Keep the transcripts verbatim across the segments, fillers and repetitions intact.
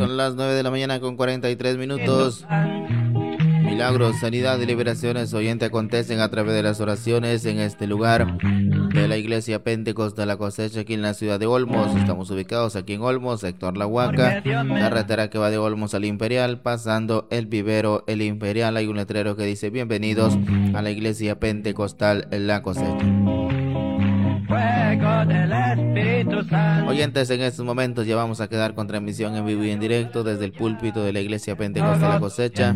Son las nueve de la mañana con cuarenta y tres minutos. Milagros, sanidad y liberaciones, oyente, acontecen a través de las oraciones en este lugar de la Iglesia Pentecostal La Cosecha, aquí en la ciudad de Olmos. Estamos ubicados aquí en Olmos, sector La Huaca, carretera que va de Olmos al Imperial, pasando el vivero El Imperial. Hay un letrero que dice: bienvenidos a la Iglesia Pentecostal La Cosecha. Oyentes, en estos momentos ya vamos a quedar con transmisión en vivo y en directo desde el púlpito de la Iglesia Pentecostal La Cosecha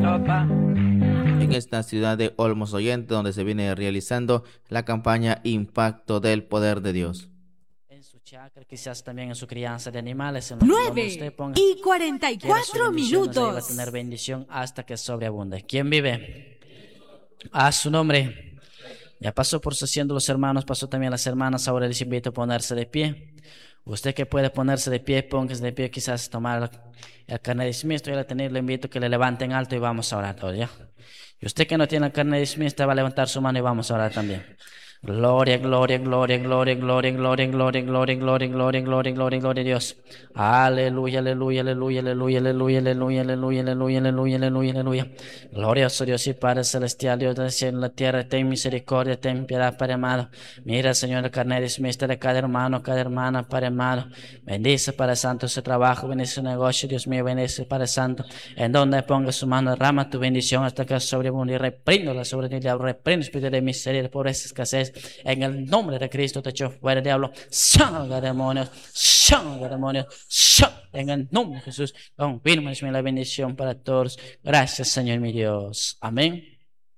en esta ciudad de Olmos, oyente, donde se viene realizando la campaña Impacto del Poder de Dios. En su chakra, quizás también en su crianza de animales, en nueve usted ponga, y cuarenta y cuatro minutos. Va a tener bendición hasta que sobreabunde. ¿Quién vive? A su nombre. Ya pasó por su haciendo los hermanos, pasó también las hermanas. Ahora les invito a ponerse de pie. Usted que puede ponerse de pie, póngase de pie, quizás tomar el carnet de dismisto. Y al tener, le invito a que le levanten alto y vamos a orar todos, ¿ya? Y usted que no tiene el carnet de dismisto va a levantar su mano y vamos a orar también. Gloria, gloria, gloria, gloria, gloria, gloria, gloria, gloria, gloria, gloria, gloria, gloria, gloria a Dios. Aleluya, aleluya, aleluya, aleluya, aleluya, aleluya, aleluya, aleluya, aleluya, aleluya, aleluya. Glorioso Dios y Padre celestial, Dios del cielo y la tierra, ten misericordia, ten piedad, Padre amado. Mira, Señor, el carnet dismisto de cada hermano, cada hermana, Padre amado. Bendice, Padre Santo, su trabajo, bendice su negocio, Dios mío, bendice, Padre Santo. En donde ponga su mano, derrama tu bendición hasta que sobreabunde y reprendo la sobre ti, reprendo espíritu de miseria, de pobreza, escasez. En el nombre de Cristo te echo fuera, diablo. Salga, demonios. Salga, demonios. Salga. En el nombre de Jesús. Confirma la bendición para todos. Gracias, Señor mi Dios. Amén.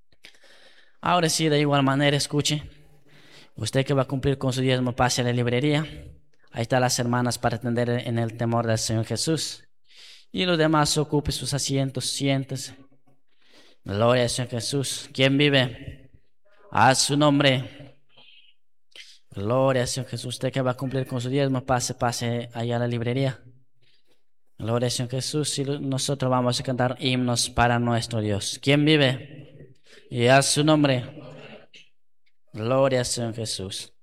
Ahora sí, de igual manera, escuche. Usted que va a cumplir con su diezmo, pase a la librería. Ahí están las hermanas para atender en el temor del Señor Jesús. Y los demás ocupen sus asientos, siéntese. Gloria al Señor Jesús. ¿Quién vive? A su nombre. Gloria al Señor Jesús. Usted que va a cumplir con su diezmo, pase, pase allá a la librería. Gloria al Señor Jesús. Y nosotros vamos a cantar himnos para nuestro Dios. ¿Quién vive? Y a su nombre. Gloria al Señor Jesús.